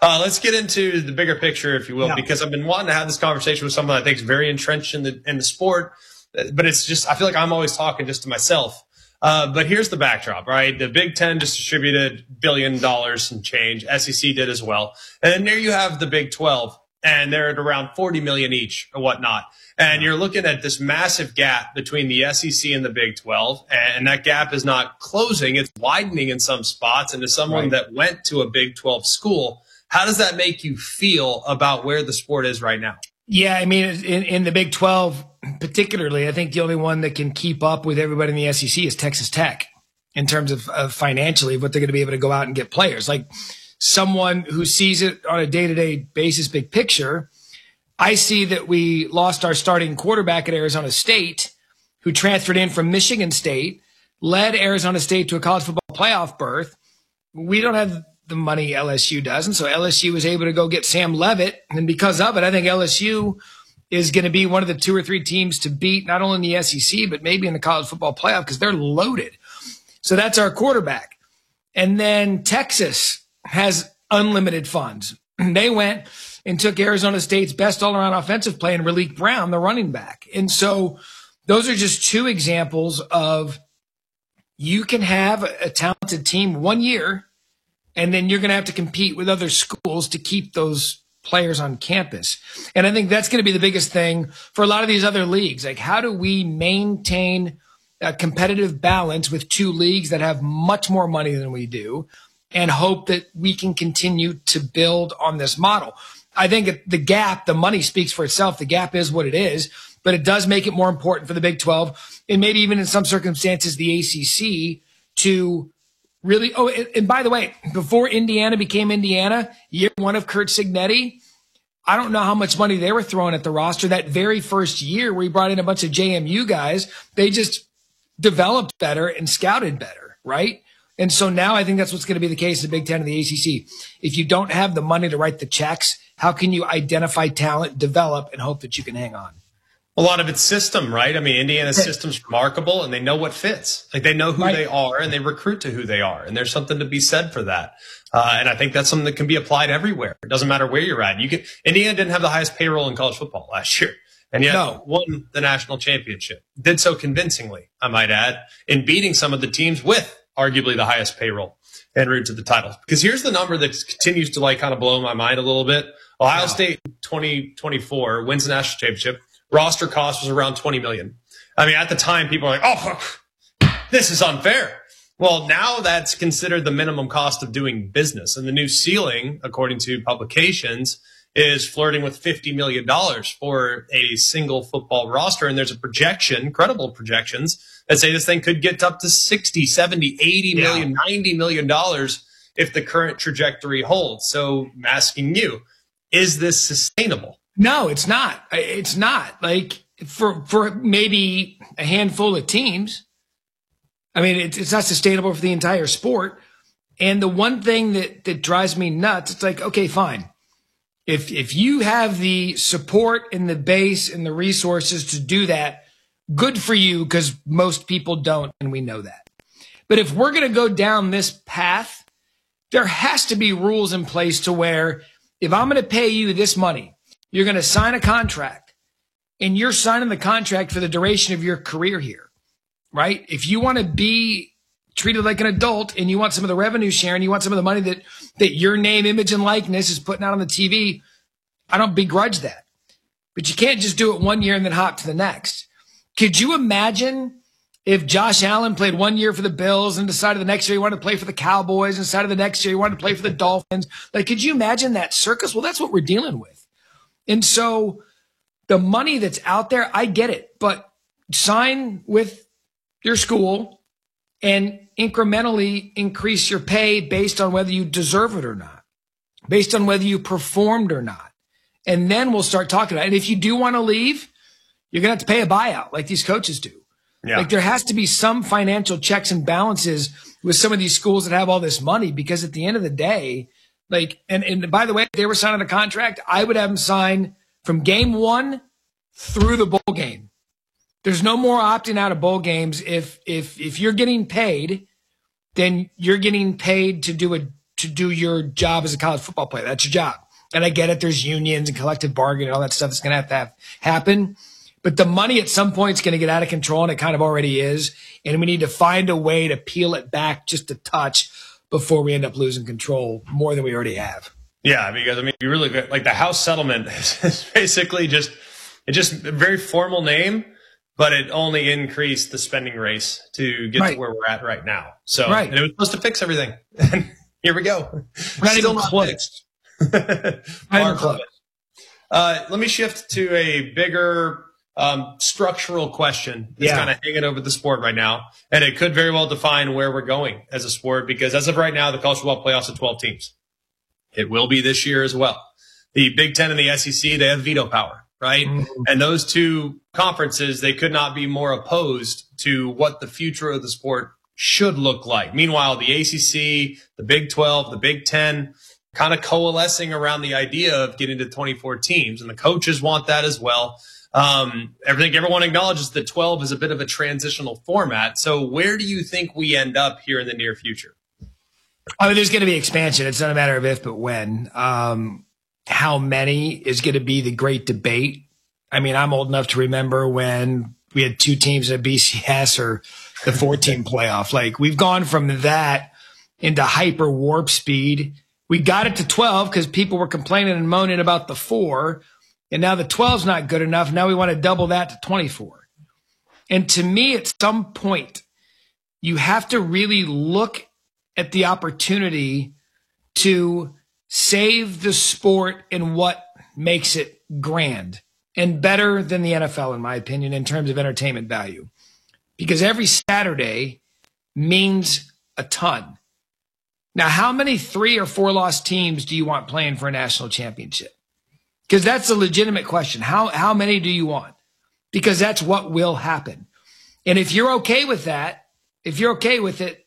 Let's get into the bigger picture, if you will, because I've been wanting to have this conversation with someone I think is very entrenched in the sport, but it's just, I feel like I'm always talking just to myself. But here's the backdrop, right? The Big Ten just distributed $1 billion and change. SEC did as well. And then there you have the Big 12, and they're at around 40 million each or whatnot. And you're looking at this massive gap between the SEC and the Big 12, and that gap is not closing. It's widening in some spots. And as someone that went to a Big 12 school, how does that make you feel about where the sport is right now? Yeah, I mean, in the Big 12 particularly, I think the only one that can keep up with everybody in the SEC is Texas Tech in terms of financially what they're going to be able to go out and get players. Like someone who sees it on a day-to-day basis, big picture, I see that we lost our starting quarterback at Arizona State, who transferred in from Michigan State, led Arizona State to a college football playoff berth. We don't have the money LSU does, and so LSU was able to go get Sam Leavitt, and because of it, I think LSU is going to be one of the 2 or 3 teams to beat, not only in the SEC, but maybe in the college football playoff because they're loaded. So that's our quarterback. And then Texas has unlimited funds. They went and took Arizona State's best all-around offensive player in Raleek Brown, the running back. And so those are just 2 examples of you can have a talented team 1 year, and then you're going to have to compete with other schools to keep those players on campus. And I think that's going to be the biggest thing for a lot of these other leagues. Like, how do we maintain a competitive balance with 2 leagues that have much more money than we do and hope that we can continue to build on this model? I think the gap, the money speaks for itself. The gap is what it is, but it does make it more important for the Big 12 and maybe even in some circumstances the ACC to really. Oh, and by the way, before Indiana became Indiana, year 1 of Curt Cignetti, I don't know how much money they were throwing at the roster that very first year where he brought in a bunch of JMU guys. They just developed better and scouted better, right? And so now I think that's what's going to be the case in the Big Ten and the ACC. If you don't have the money to write the checks, how can you identify talent, develop, and hope that you can hang on? A lot of it's system, right? I mean, Indiana's system's remarkable, and they know what fits. Like, they know who they are, and they recruit to who they are. And there's something to be said for that. And I think that's something that can be applied everywhere. It doesn't matter where you're at. Indiana didn't have the highest payroll in college football last year, and yet won the national championship. Did so convincingly, I might add, in beating some of the teams with arguably the highest payroll en route to the title. Because here's the number that continues to kind of blow my mind a little bit. Ohio State 2024 wins the national championship. Roster cost was around $20 million. I mean, at the time, people were like, oh, this is unfair. Well, now that's considered the minimum cost of doing business. And the new ceiling, according to publications, is flirting with $50 million for a single football roster. And there's a projection, credible projections, that say this thing could get up to 60, 70, 80 million, $90 million if the current trajectory holds. So I'm asking you, is this sustainable? No, it's not. It's not. Like, for maybe a handful of teams, I mean, it's not sustainable for the entire sport. And the one thing that drives me nuts, it's like, okay, fine. If you have the support and the base and the resources to do that, good for you, because most people don't, and we know that. But if we're going to go down this path, there has to be rules in place to where if I'm going to pay you this money, you're going to sign a contract, and you're signing the contract for the duration of your career here, right? If you want to be treated like an adult and you want some of the revenue sharing, you want some of the money that your name, image, and likeness is putting out on the TV, I don't begrudge that. But you can't just do it 1 year and then hop to the next. Could you imagine if Josh Allen played 1 year for the Bills and decided the next year he wanted to play for the Cowboys and decided the next year he wanted to play for the Dolphins? Like, could you imagine that circus? Well, that's what we're dealing with. And so the money that's out there, I get it, but sign with your school and incrementally increase your pay based on whether you deserve it or not, based on whether you performed or not. And then we'll start talking about it. And if you do want to leave, you're going to have to pay a buyout like these coaches do. Yeah. Like, there has to be some financial checks and balances with some of these schools that have all this money, because at the end of the day, like, and by the way, if they were signing a contract, I would have them sign from game 1 through the bowl game. There's no more opting out of bowl games. If you're getting paid, then you're getting paid to do a to do your job as a college football player. That's your job. And I get it. There's unions and collective bargaining and all that stuff that's going to have happen. But the money at some point is going to get out of control, and it kind of already is. And we need to find a way to peel it back just a touch before we end up losing control more than we already have. Yeah, because I mean, you really good. Like the House settlement is basically just a very formal name, but it only increased the spending race to get to where we're at right now. So, and it was supposed to fix everything. And here we go. Not even close. Not even close. Let me shift to a bigger structural question that's kind of hanging over the sport right now. And it could very well define where we're going as a sport, because as of right now, the college football playoffs are 12 teams. It will be this year as well. The Big Ten and the SEC, they have veto power, right? Mm-hmm. And those two conferences, they could not be more opposed to what the future of the sport should look like. Meanwhile, the ACC, the Big 12, the Big Ten, kind of coalescing around the idea of getting to 24 teams. And the coaches want that as well. I think everyone acknowledges that 12 is a bit of a transitional format. So where do you think we end up here in the near future? I mean, there's going to be expansion. It's not a matter of if, but when. How many is going to be the great debate. I mean, I'm old enough to remember when we had 2 teams in a BCS or the 4-team playoff. Like, we've gone from that into hyper warp speed. We got it to 12 because people were complaining and moaning about the 4. And now the 12's not good enough. Now we want to double that to 24. And to me, at some point, you have to really look at the opportunity to save the sport in what makes it grand and better than the NFL, in my opinion, in terms of entertainment value. Because every Saturday means a ton. Now, how many 3 or 4 loss teams do you want playing for a national championship? Because that's a legitimate question. How many do you want? Because that's what will happen. And if you're okay with that, if you're okay with it,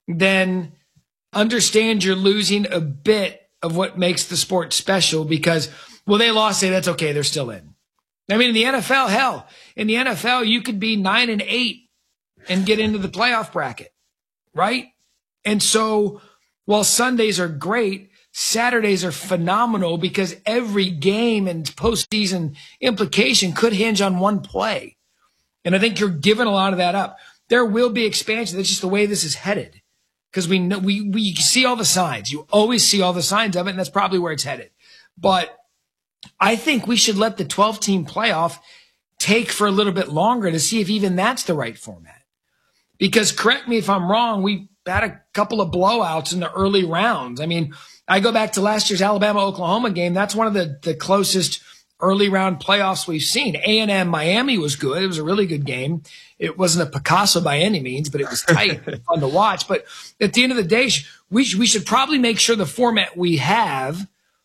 then understand you're losing a bit of what makes the sport special because, well, they lost, say that's okay, they're still in. I mean, in the NFL, hell, in the NFL, you could be 9-8 and get into the playoff bracket, right? And so while Sundays are great, Saturdays are phenomenal because every game and postseason implication could hinge on one play. And I think you're giving a lot of that up. There will be expansion. That's just the way this is headed. Because we know, we see all the signs. You always see all the signs of it, and that's probably where it's headed. But I think we should let the 12-team playoff take for a little bit longer to see if even that's the right format. Because correct me if I'm wrong, we had a couple of blowouts in the early rounds. I mean, I go back to last year's Alabama-Oklahoma game. That's one of the closest early round playoffs we've seen. A&M Miami was good. It was a really good game. It wasn't a Picasso by any means, but it was tight and fun to watch. But at the end of the day, we should probably make sure the format we have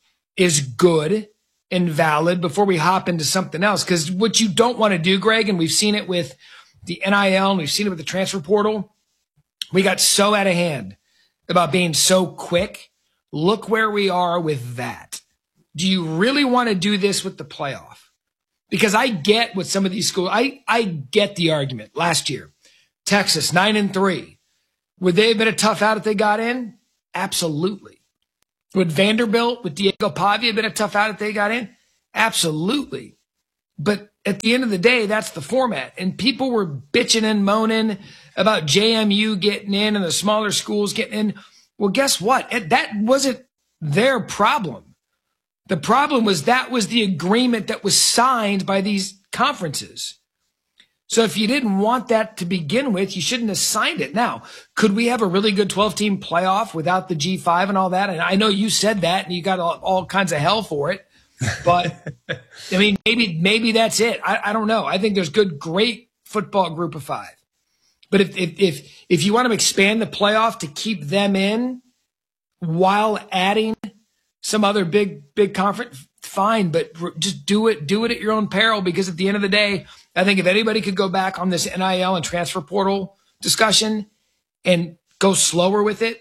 is good and valid before we hop into something else. Because what you don't want to do, Greg, and we've seen it with the NIL and we've seen it with the transfer portal, we got so out of hand about being so quick. Look where we are with that. Do you really want to do this with the playoff? Because I get what some of these schools, I get the argument. Last year, Texas, 9-3. Would they have been a tough out if they got in? Absolutely. Would Vanderbilt with Diego Pavia have been a tough out if they got in? Absolutely. But at the end of the day, that's the format. And people were bitching and moaning about JMU getting in and the smaller schools getting in. Well, guess what? That wasn't their problem. The problem was that was the agreement that was signed by these conferences. So if you didn't want that to begin with, you shouldn't have signed it. Now, could we have a really good 12-team playoff without the G5 and all that? And I know you said that and you got all kinds of hell for it. But, I mean, maybe that's it. I don't know. I think there's great football group of 5. But if you want to expand the playoff to keep them in while adding some other big conference, fine, but just do it at your own peril, because at the end of the day, I think if anybody could go back on this NIL and transfer portal discussion and go slower with it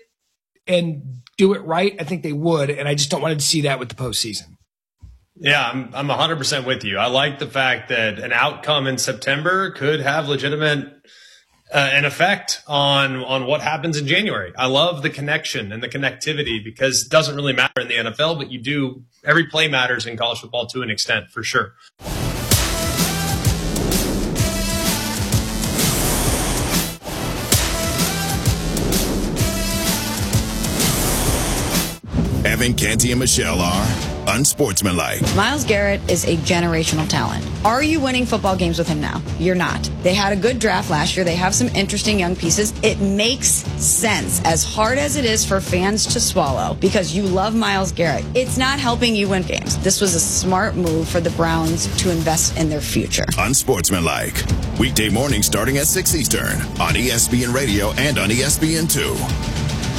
and do it right, I think they would. And I just don't want to see that with the postseason. Yeah, I'm 100% with you. I like the fact that an outcome in September could have legitimate an effect on what happens in January. I love the connection and the connectivity because it doesn't really matter in the NFL, but every play matters in college football to an extent, for sure. Evan, Canty, and Michelle are unsportsmanlike. Myles Garrett is a generational talent. Are you winning football games with him now? You're not. They had a good draft last year. They have some interesting young pieces. It makes sense, as hard as it is for fans to swallow, because you love Myles Garrett. It's not helping you win games. This was a smart move for the Browns to invest in their future. Unsportsmanlike. Weekday mornings starting at 6 Eastern on ESPN Radio and on ESPN2.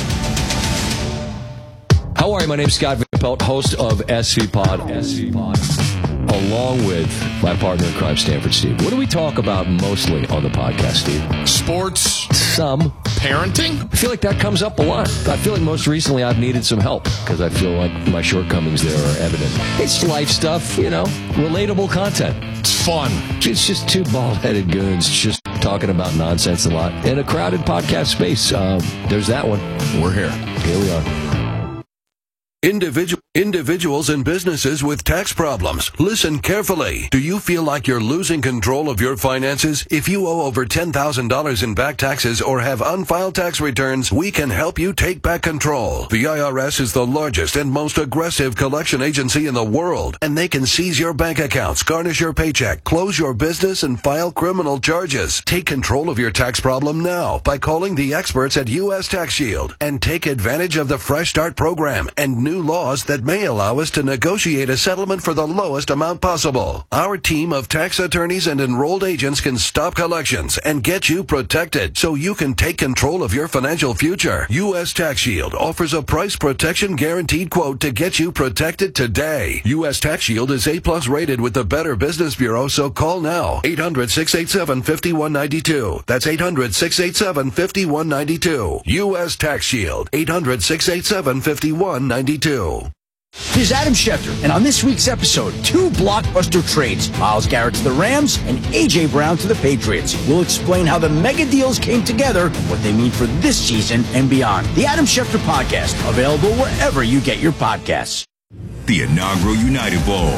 How are you? My name's Scott Van Pelt, host of SV Pod, along with my partner in crime, Stanford Steve. What do we talk about mostly on the podcast, Steve? Sports. Some. Parenting. I feel like that comes up a lot. I feel like most recently I've needed some help because I feel like my shortcomings there are evident. It's life stuff, relatable content. It's fun. It's just two bald-headed goons just talking about nonsense a lot in a crowded podcast space. There's that one. We're here. Here we are. Individuals and businesses with tax problems. Listen carefully. Do you feel like you're losing control of your finances? If you owe over $10,000 in back taxes or have unfiled tax returns, we can help you take back control. The IRS is the largest and most aggressive collection agency in the world, and they can seize your bank accounts, garnish your paycheck, close your business, and file criminal charges. Take control of your tax problem now by calling the experts at U.S. Tax Shield and take advantage of the Fresh Start program and new laws that may allow us to negotiate a settlement for the lowest amount possible. Our team of tax attorneys and enrolled agents can stop collections and get you protected so you can take control of your financial future. U.S. Tax Shield offers a price protection guaranteed quote to get you protected today. U.S. Tax Shield is A+ rated with the Better Business Bureau, so call now. 800-687-5192. That's 800-687-5192. U.S. Tax Shield. 800-687-5192. Here's Adam Schefter, and on this week's episode, two blockbuster trades, Myles Garrett to the Rams and A.J. Brown to the Patriots. We'll explain how the mega deals came together and what they mean for this season and beyond. The Adam Schefter Podcast, available wherever you get your podcasts. The inaugural United Bowl.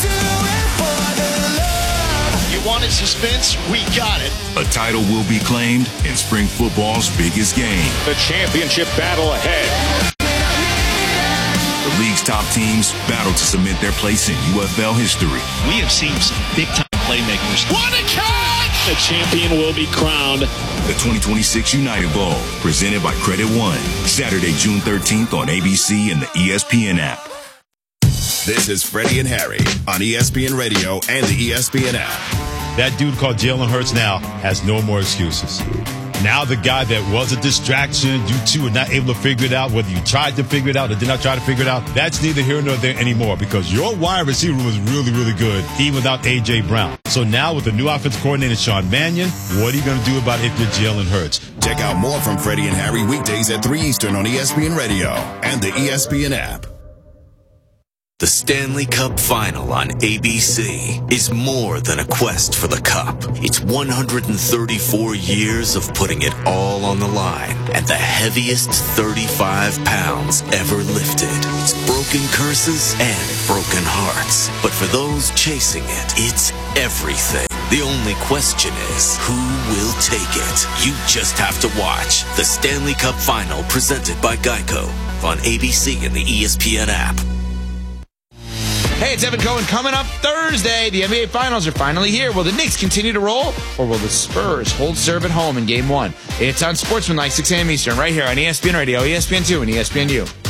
You wanted suspense? We got it. A title will be claimed in spring football's biggest game. The championship battle ahead. The league's top teams battle to cement their place in UFL history. We have seen some big-time playmakers. What a catch! The champion will be crowned. The 2026 United Bowl, presented by Credit One. Saturday, June 13th on ABC and the ESPN app. This is Freddie and Harry on ESPN Radio and the ESPN app. That dude called Jalen Hurts now has no more excuses. Now the guy that was a distraction, you two are not able to figure it out, whether you tried to figure it out or did not try to figure it out, that's neither here nor there anymore because your wide receiver room is really, really good, even without A.J. Brown. So now with the new offensive coordinator, Sean Mannion, what are you going to do about it if you're Jalen Hurts? Check out more from Freddie and Harry weekdays at 3 Eastern on ESPN Radio and the ESPN app. The Stanley Cup Final on ABC is more than a quest for the cup. It's 134 years of putting it all on the line and the heaviest 35 pounds ever lifted. It's broken curses and broken hearts. But for those chasing it, it's everything. The only question is, who will take it? You just have to watch the Stanley Cup Final presented by Geico on ABC and the ESPN app. Hey, it's Evan Cohen. Coming up Thursday, the NBA Finals are finally here. Will the Knicks continue to roll, or will the Spurs hold serve at home in Game 1? It's on Sportsmanlike, 6 a.m. Eastern, right here on ESPN Radio, ESPN2, and ESPNU.